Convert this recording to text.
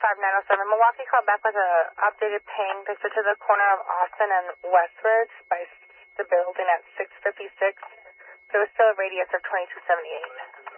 5907. Milwaukee called back with an updated ping picture to the corner of Austin and Westridge by the building at 656. There was still a radius of 2278.